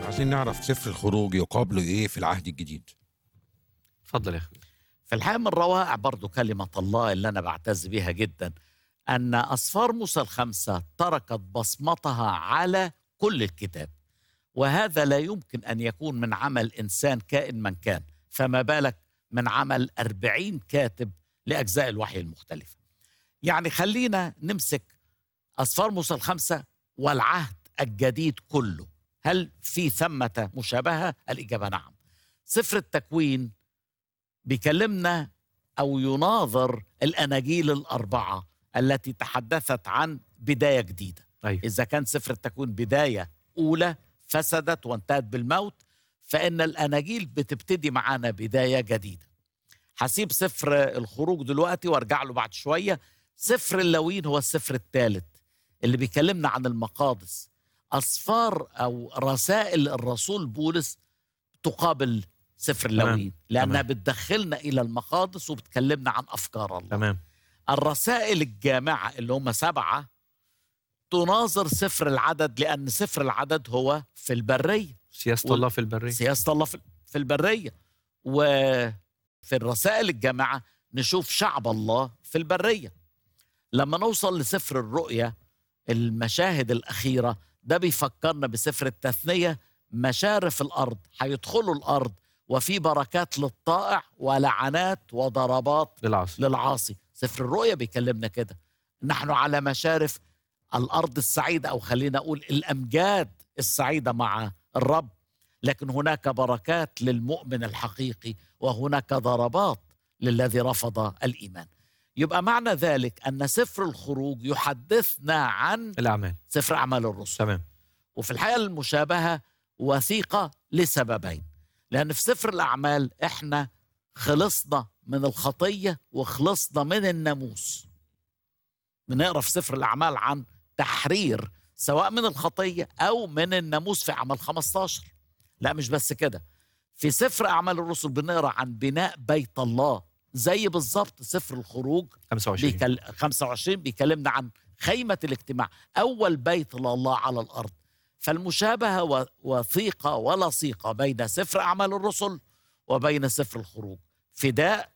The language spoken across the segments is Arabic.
عايزين نعرف سفر الخروج يقابله ايه في العهد الجديد؟ اتفضل يا اخي. في الحقيقة من روائع برضو كلمة الله اللي أنا بعتز بيها جدا أن أسفار موسى الخمسة تركت بصمتها على كل الكتاب، وهذا لا يمكن أن يكون من عمل إنسان كائن من كان، فما بالك من عمل 40 كاتب لأجزاء الوحي المختلفة. يعني خلينا نمسك أسفار موسى الخمسة والعهد الجديد كله، هل في ثمة مشابهة؟ الإجابة نعم. سفر التكوين بيكلمنا أو يناظر الأناجيل الأربعة التي تحدثت عن بداية جديدة. أيوة. إذا كان سفر التكوين بداية أولى فسدت وانتهت بالموت، فإن الأناجيل بتبتدي معانا بداية جديدة. هسيب سفر الخروج دلوقتي وارجع له بعد شوية. سفر اللاويين هو السفر الثالث اللي بيكلمنا عن المقادس. أسفار أو رسائل الرسول بولس تقابل سفر اللاويين لأنها بتدخلنا إلى المقادس وبتكلمنا عن أفكار الله. تمام. الرسائل الجامعة اللي هم 7 تناظر سفر العدد، لأن سفر العدد هو في البرية، سياسة الله في البرية. سياسة الله في البرية. وفي الرسائل الجامعة نشوف شعب الله في البرية. لما نوصل لسفر الرؤيا المشاهد الأخيرة، ده بيفكرنا بسفر التثنية، مشارف الأرض هيدخلوا الأرض وفي بركات للطائع ولعنات وضربات للعاصي. سفر الرؤيا بيكلمنا كده، نحن على مشارف الأرض السعيدة، أو خلينا أقول الأمجاد السعيدة مع الرب، لكن هناك بركات للمؤمن الحقيقي وهناك ضربات للذي رفض الإيمان. يبقى معنى ذلك أن سفر الخروج يحدثنا عن الأعمال، سفر أعمال الرسل. تمام. وفي الحقيقة المشابهة وثيقة لسببين، لأن في سفر الأعمال إحنا خلصنا من الخطية وخلصنا من الناموس. بنقرأ في سفر الأعمال عن تحرير سواء من الخطية أو من الناموس في أعمال 15. لا مش بس كده، في سفر أعمال الرسل بنقرأ عن بناء بيت الله، زي بالظبط سفر الخروج 25 بيكلمنا عن خيمة الاجتماع، أول بيت لله على الأرض. فالمشابهة وثيقة ولصيقة بين سفر أعمال الرسل وبين سفر الخروج. فداء،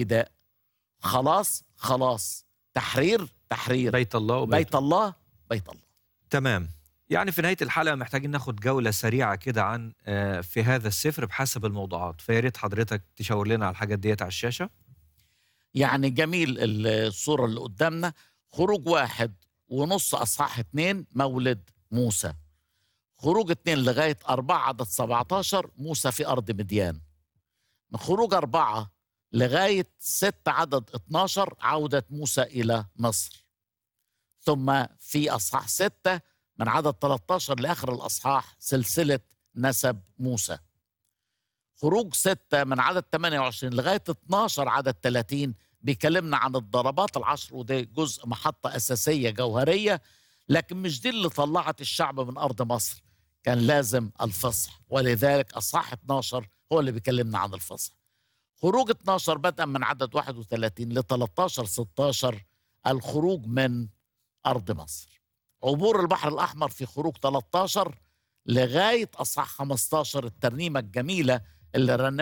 خلاص، تحرير، بيت الله بيت الله. تمام. يعني في نهاية الحلقة محتاجين ناخد جولة سريعة كده عن في هذا السفر بحسب الموضوعات، فياريت حضرتك تشاور لنا على الحاجات ديت على الشاشة. يعني جميل الصورة اللي قدامنا. خروج 1:30 أصحاح 2 مولد موسى. خروج 2 لغاية 4 عدد 17 موسى في أرض مديان. من خروج 4 لغاية 6 عدد 12 عودة موسى إلى مصر. ثم في أصحاح 6 من عدد 13 لآخر الأصحاح سلسلة نسب موسى. خروج 6 من عدد 28 لغاية 12 عدد 30 بيكلمنا عن الضربات ال10، وده جزء محطة أساسية جوهرية، لكن مش دي اللي طلعت الشعب من أرض مصر، كان لازم الفصح، ولذلك أصحاح 12 هو اللي بيكلمنا عن الفصح. خروج 12 بدءا من عدد 31 ل 13-16 الخروج من أرض مصر. عبور البحر الأحمر في خروج 13 لغاية أصحاح 15 الترنيمة الجميلة اللي